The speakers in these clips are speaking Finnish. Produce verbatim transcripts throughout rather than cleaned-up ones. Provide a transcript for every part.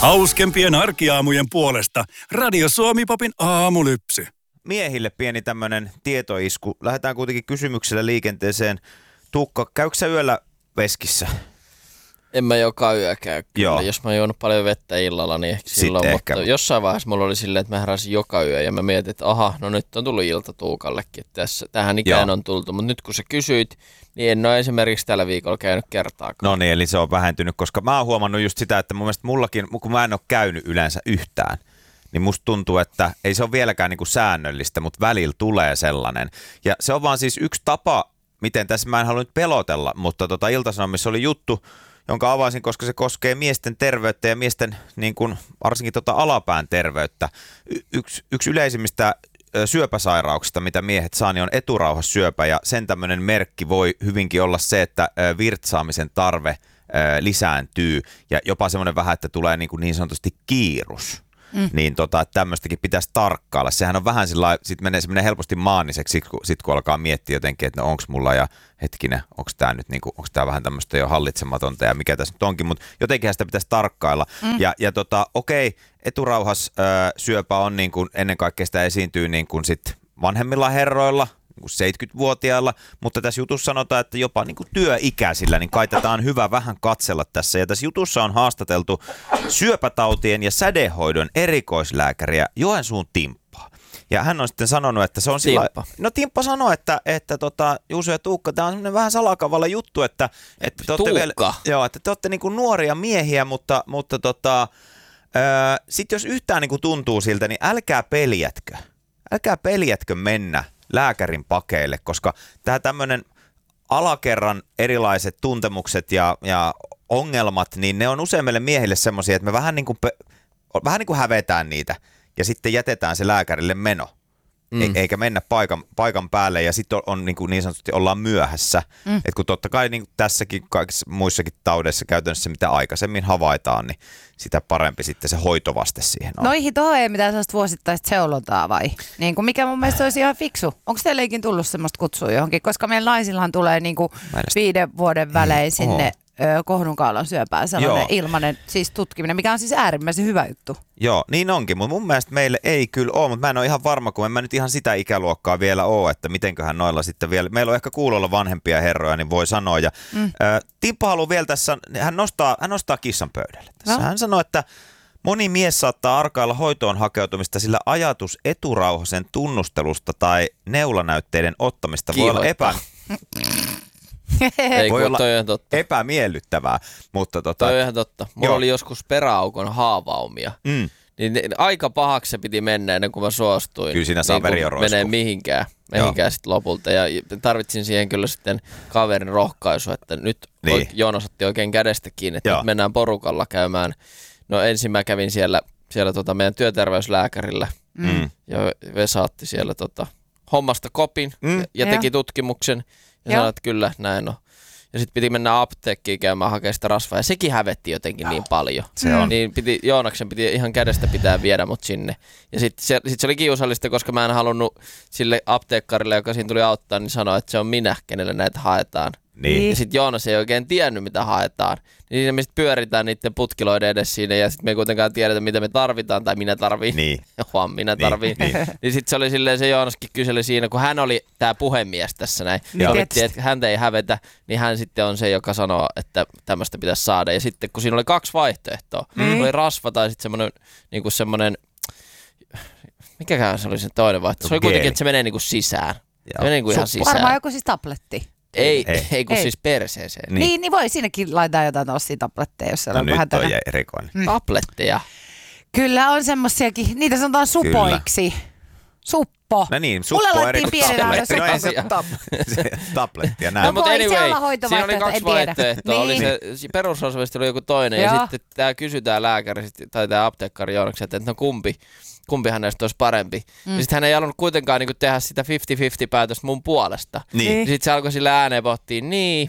Hauskempien arkiaamujen puolesta Radio Suomi-popin aamulypsy. Miehille pieni tämmönen tietoisku. Lähdetään kuitenkin kysymyksellä liikenteeseen. Tuukka, käykö sä yöllä veskissä? En mä joka yö käy kyllä. Joo. Jos mä oon juonut paljon vettä illalla, niin ehkä silloin. Ehkä. Mutta jossain vaiheessa mulla oli silleen, että mä heräsin joka yö ja mä mietin, että aha, no nyt on tullut ilta Tuukallekin. Että tässä, tähän ikään Joo. on tultu. Mutta nyt kun sä kysyit, niin en ole esimerkiksi tällä viikolla käynyt kertaakaan. No niin, eli se on vähentynyt, koska mä oon huomannut just sitä, että mun mielestä mullakin, kun mä en ole käynyt yleensä yhtään, niin musta tuntuu, että ei se ole vieläkään niinku säännöllistä, mutta välillä tulee sellainen. Ja se on vaan siis yksi tapa, miten tässä mä en halua nyt pelotella, mutta tota Ilta-Sanomissa oli juttu, jonka avasin, koska se koskee miesten terveyttä ja miesten niin kuin, varsinkin tota alapään terveyttä. Y- yksi, yksi yleisimmistä ö, syöpäsairauksista, mitä miehet saa, niin on eturauhassyöpä, ja sen tämmöinen merkki voi hyvinkin olla se, että ö, virtsaamisen tarve ö, lisääntyy ja jopa semmoinen vähän, että tulee niin, kuin niin sanotusti kiirus. Mm. Niin tota, tämmöistäkin pitäisi tarkkailla. Sehän on vähän sillä sit menee, se menee helposti maaniseksi, sit kun, sit kun alkaa miettiä jotenkin, että no onks mulla ja hetkinen, onks tää nyt niinku, onks tää vähän tämmöistä jo hallitsematonta ja mikä tässä nyt onkin, mutta jotenkin sitä pitäisi tarkkailla. Mm. Ja, ja tota, okei, eturauhas ö, syöpä on niin kuin, ennen kaikkea sitä esiintyy niin kuin sit vanhemmilla herroilla, seitsemänkymmentävuotiailla, mutta tässä jutussa sanotaan, että jopa niin kuin työikäisillä, niin kai tätä on hyvä vähän katsella tässä. Ja tässä jutussa on haastateltu syöpätautien ja sädehoidon erikoislääkäriä Joensuun Timppaa. Ja hän on sitten sanonut, että se on sillä... Timppa. No Timppa sanoi, että, että tota, Juuso ja Tuukka, tämä on semmoinen vähän salakavalla juttu, että, että te olette, vielä, joo, että te olette niin kuin nuoria miehiä, mutta, mutta tota, sitten jos yhtään niin kuin tuntuu siltä, niin älkää peljätkö. Älkää peljätkö mennä lääkärin pakeille, koska tämä tämmöinen alakerran erilaiset tuntemukset ja, ja ongelmat, niin ne on usein meille miehille semmoisia, että me vähän niin kuin, vähän niin kuin hävetään niitä ja sitten jätetään se lääkärille meno. Mm. E- eikä mennä paikan, paikan päälle ja sitten on, on niin, kuin niin sanotusti ollaan myöhässä. Mm. Et kun totta kai niin tässäkin kaikissa muissakin taudeissa käytännössä mitä aikaisemmin havaitaan, niin sitä parempi sitten se hoitovaste siihen on. Noihin tuohon ei mitään sellaista vuosittaista seulontaa vai? Niin kuin mikä mun mielestä olisi ihan fiksu. Onko teillekin tullut semmoista kutsua johonkin? Koska meidän naisillahan tulee niin kuin viiden vuoden välein mm. sinne ö, kohdunkaulan syöpään sellainen Joo. ilmainen siis tutkiminen, mikä on siis äärimmäisen hyvä juttu. Joo, niin onkin, mutta mun mielestä meille ei kyllä ole, mutta mä en ole ihan varma, kun en mä nyt ihan sitä ikäluokkaa vielä ole, että mitenköhän noilla sitten vielä, meillä on ehkä kuulolla vanhempia herroja, niin voi sanoa. Ja mm. ä, Timppa haluaa vielä tässä, hän nostaa, hän nostaa kissan pöydälle tässä. No. Hän sanoo, että moni mies saattaa arkailla hoitoon hakeutumista, sillä ajatus eturauhasen tunnustelusta tai neulanäytteiden ottamista voi olla epä... Ei, voi olla totta. epämiellyttävää, mutta tota... Toi on ihan totta. Mulla joo. oli joskus peräaukon haavaumia. Mm. Niin aika pahaksi se piti mennä ennen kuin mä suostuin. Kyllä siinä saa niin veri roiskuu. Menee mihinkään, mihinkään sitten lopulta. Ja tarvitsin siihen kyllä sitten kaverin rohkaisua, että nyt niin. Joonas otti oikein kädestä kiinni, että nyt mennään porukalla käymään. No ensin mä kävin siellä, siellä tota meidän työterveyslääkärillä mm. ja Vesa otti siellä tota hommasta kopin mm. ja, ja teki tutkimuksen. Ja sanoin, että kyllä, näin on. Ja sitten piti mennä apteekkiin käymään hakemaan sitä rasvaa. Ja sekin hävetti jotenkin niin paljon. Se on. Niin piti, Joonaksen piti ihan kädestä pitää viedä mut sinne. Ja sitten se, sit se oli kiusallista, koska mä en halunnut sille apteekkarille, joka siinä tuli auttaa, niin sanoa, että se on minä, kenelle näitä haetaan. Niin. Ja sitten Joonas ei oikein tiennyt, mitä haetaan. Niin me sitten pyöritään niiden putkiloiden edes siinä ja sitten me ei kuitenkaan tiedetä, mitä me tarvitaan tai minä tarviin. Niin. Vaan minä tarviin. Niin, niin. niin sitten se oli silleen, se Joonaskin kyseli siinä, kun hän oli tämä puhemies tässä näin. Sovittiin, että häntä ei hävetä, niin hän sitten on se, joka sanoo, että tämmöistä pitäisi saada. Ja sitten kun siinä oli kaksi vaihtoehtoa, mm. oli rasva tai sitten semmoinen, niinku semmoinen, mikäkään se oli se toinen vaihtoehto. Se oli kuitenkin, että se menee niinku sisään. Se menee niinku ihan sisään. Varmaan joku siis tabletti. Ei, ei, ei kun ei. Siis perseeseen. Niin. niin, niin voi siinäkin laittaa jotain tossia tabletteja, jos siellä no on nyt vähän on tänne. erikoinen. Mm. Tabletteja. Kyllä on semmosiakin, niitä sanotaan supoiksi. Kyllä. Suppo. No niin, suppo on eri kuin tabletti. No ei se tab- tablettia näin. No, mutta anyway, siinä oli kaksi en vaihtoehtoa. Oli se, perusosvesti oli joku toinen ja sitten tämä kysytään lääkäri tai tämä apteekkari Joonakselta, että no kumpi. Kumpihan näistä olisi parempi. Mm. Ja sitten hän ei halunnut kuitenkaan niinku tehdä sitä viisikymmentä viisikymmentä päätöstä mun puolesta. Niin. Ja sitten se alkoi sillä ääneen pohtia, niin,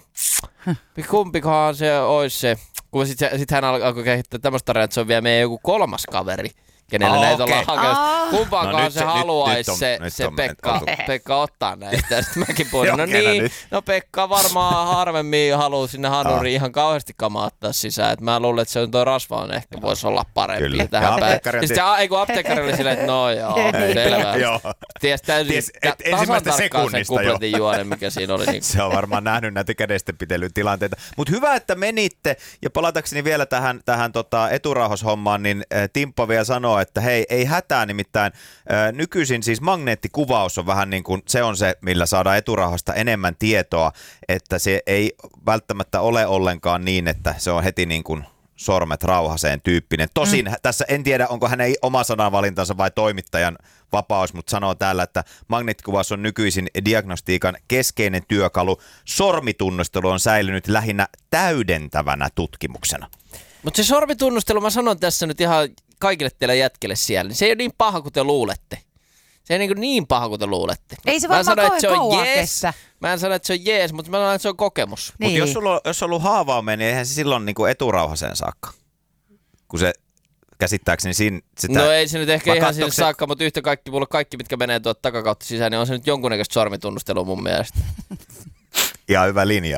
kumpikohan se olisi se. Sitten sit hän alkoi kehittää tämmöistä tarinaa, että se on vielä meidän joku kolmas kaveri, kenelle Ah, näitä okei. ollaan hakenut. Kumpaankaan No nyt se, se- nyt- haluaisi nyt on- se, nyt se on- Pekka, on- Pekka ottaa näistä. Sitten mäkin puhuin, no Okei, no niin, nyt. no Pekka varmaan harvemmin haluaa sinne hanuriin ihan kauheasti kamaattaa sisään. Et mä luulen, että se on toi rasvaan ehkä voisi olla parempi Kyllä. tähän Ja päin. apteekkari on Ja sitten ei kun apteekkari oli silleen, että no joo, selvä. Joo. Ties täysin Ties, et tasan ensimmäistä tarkkaan sen sekunnista jo. kupletin juonen, mikä siinä oli. Niin Se on varmaan nähnyt näitä kädestenpitelytilanteita. Mutta hyvä, että menitte. Ja palatakseni vielä tähän, tähän tota eturauhashommaan, niin äh, Timppa vielä sanoo, että hei, ei hätää, nimittäin äh, nykyisin siis magneettikuvaus on vähän niin kuin, se on se, millä saadaan eturauhasta enemmän tietoa, että se ei välttämättä ole ollenkaan niin, että se on heti niin kuin sormet rauhaseen tyyppinen. Tosin mm. tässä en tiedä, onko hänen oma sanavalintansa vai toimittajan vapaus, mutta sanoo täällä, että magneettikuvaus on nykyisin diagnostiikan keskeinen työkalu. Sormitunnustelu on säilynyt lähinnä täydentävänä tutkimuksena. Mutta se sormitunnustelu, mä sanon tässä nyt ihan kaikille teille jätkille siellä, niin se ei ole niin paha kuin te luulette. Se ei niin, niin paha kuin te luulette. Ei se mä varmaan sanon, että se on kauan jees. kestä. Mä en sano, että se on jees, mutta mä sanon, että se on kokemus. Niin. Mutta jos sulla on, jos on ollut haavaaminen, niin eihän se silloin niin kuin eturauhaseen saakka. Kun se käsittääkseni siinä sitä... No ei se nyt ehkä ihan sinne se... saakka, mutta yhtä kaikki, mulla kaikki, mitkä menee tuolta takakautta sisään, niin on se nyt jonkunnäköistä sormitunnustelua mun mielestä. Ihan hyvä linja.